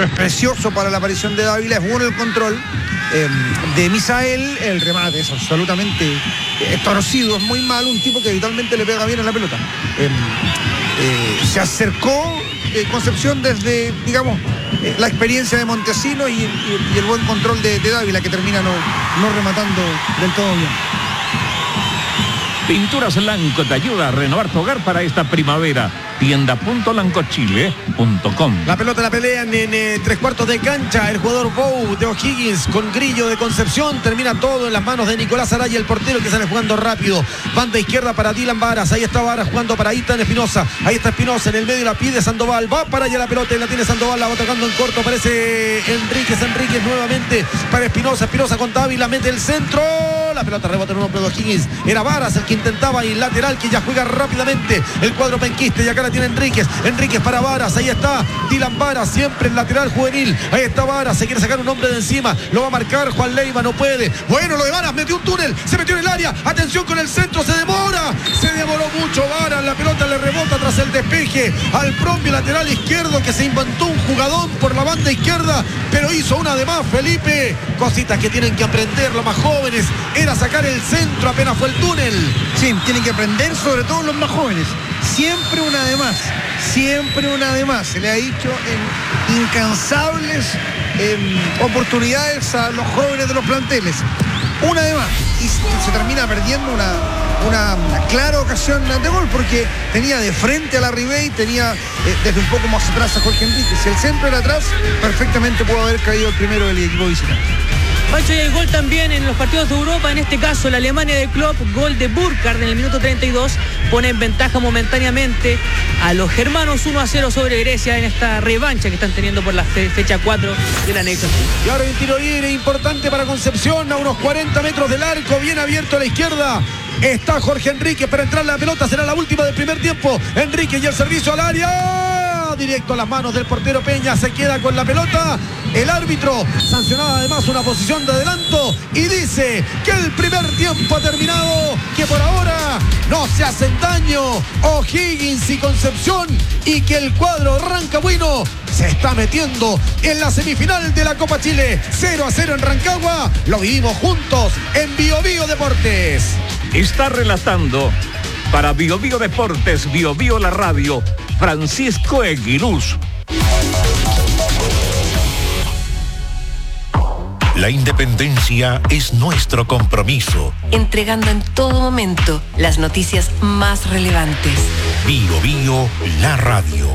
precioso para la aparición de Dávila, es bueno el control de Misael, el remate es absolutamente torcido, es muy malo, un tipo que habitualmente le pega bien a la pelota. Se acercó Concepción desde, digamos, la experiencia de Montesino y el buen control de Dávila, que termina no rematando del todo bien. Pinturas Lanco te ayuda a renovar tu hogar para esta primavera. Tienda.lancochile.com. La pelota la pelean en 3/4 de cancha. El jugador Bou de O'Higgins con Grillo de Concepción. Termina todo en las manos de Nicolás Araya, el portero, que sale jugando rápido. Banda izquierda para Dylan Varas. Ahí está Varas jugando para Ethan Espinosa. Ahí está Espinosa en el medio, la pide Sandoval. Va para allá la pelota y la tiene Sandoval. La va tocando en corto. Aparece Enríquez nuevamente para Espinosa. Espinosa con Dávila. Mete el centro. La pelota rebota en un hombre de O'Higgins. Era Varas el que intentaba, y lateral que ya juega rápidamente el cuadro penquiste. Y acá la tiene Enríquez para Varas. Ahí está Dylan Varas, siempre el lateral juvenil. Ahí está Varas, se quiere sacar un hombre de encima. Lo va a marcar Juan Leiva, no puede. Bueno, lo de Varas, metió un túnel, se metió en el área. Atención con el centro, se demoró mucho Varas. La pelota le rebota tras el despeje al propio lateral izquierdo, que se inventó un jugadón por la banda izquierda, pero hizo una de más, Felipe. Cositas que tienen que aprender los más jóvenes. Era sacar el centro, apenas fue el túnel. Sí, tienen que aprender, sobre todo los más jóvenes. Siempre una de más. Se le ha dicho en incansables oportunidades a los jóvenes de los planteles. Una de más. Y se termina perdiendo una clara ocasión de gol, porque tenía de frente a la Ribey, tenía desde un poco más atrás a Jorge Enríquez. Si el centro era atrás, perfectamente pudo haber caído el primero del equipo visitante. Pancho, y el gol también en los partidos de Europa, en este caso la Alemania de Klopp, gol de Burkhardt en el minuto 32, pone en ventaja momentáneamente a los germanos 1-0 sobre Grecia en esta revancha que están teniendo por la fecha 4 de la Nations League. Y ahora un tiro libre importante para Concepción, a unos 40 metros del arco, bien abierto a la izquierda. Está Jorge Enríquez para entrar la pelota, será la última del primer tiempo. Enríquez y el servicio al área. Directo a las manos del portero Peña, se queda con la pelota. El árbitro sancionaba además una posición de adelanto y dice que el primer tiempo ha terminado, que por ahora no se hacen daño O'Higgins y Concepción, y que el cuadro Rancagüino se está metiendo en la semifinal de la Copa Chile. 0-0 en Rancagua. Lo vivimos juntos en Bio Bio Deportes. Está relatando para Bio Bio Deportes, Bio Bio la radio, Francisco Eguiluz. La independencia es nuestro compromiso. Entregando en todo momento las noticias más relevantes. Bio Bio la radio.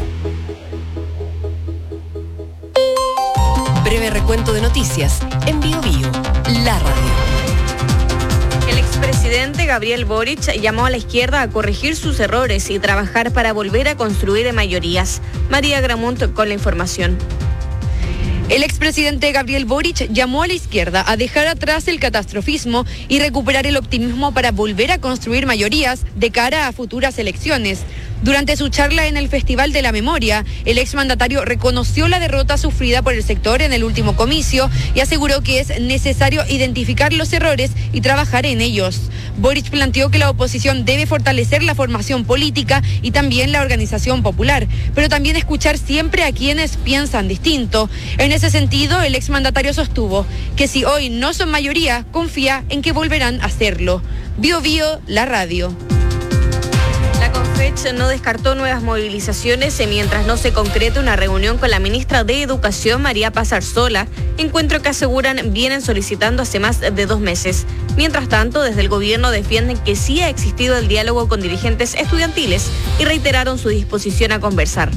Breve recuento de noticias en Bio Bio la radio. El expresidente Gabriel Boric llamó a la izquierda a corregir sus errores y trabajar para volver a construir mayorías. María Gramunt con la información. El expresidente Gabriel Boric llamó a la izquierda a dejar atrás el catastrofismo y recuperar el optimismo para volver a construir mayorías de cara a futuras elecciones. Durante su charla en el Festival de la Memoria, el exmandatario reconoció la derrota sufrida por el sector en el último comicio y aseguró que es necesario identificar los errores y trabajar en ellos. Boric planteó que la oposición debe fortalecer la formación política y también la organización popular, pero también escuchar siempre a quienes piensan distinto. En ese sentido, el exmandatario sostuvo que si hoy no son mayoría, confía en que volverán a hacerlo. Bio Bio, la radio. La Confech no descartó nuevas movilizaciones mientras no se concrete una reunión con la ministra de Educación, María Paz Arzola, encuentro que aseguran vienen solicitando hace más de 2 meses. Mientras tanto, desde el gobierno defienden que sí ha existido el diálogo con dirigentes estudiantiles y reiteraron su disposición a conversar.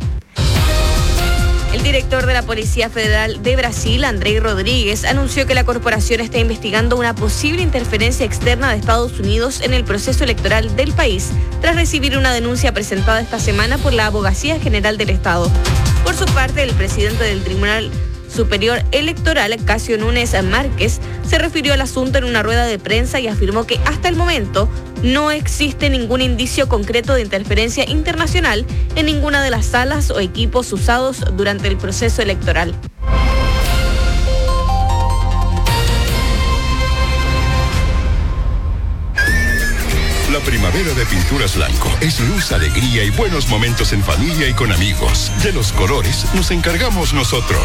El director de la Policía Federal de Brasil, Andrei Rodríguez, anunció que la corporación está investigando una posible interferencia externa de Estados Unidos en el proceso electoral del país, tras recibir una denuncia presentada esta semana por la Abogacía General del Estado. Por su parte, el presidente del Tribunal Superior Electoral, Casio Núñez Márquez, se refirió al asunto en una rueda de prensa y afirmó que hasta el momento no existe ningún indicio concreto de interferencia internacional en ninguna de las salas o equipos usados durante el proceso electoral. La primavera de Pinturas Lanco es luz, alegría y buenos momentos en familia y con amigos. De los colores nos encargamos nosotros.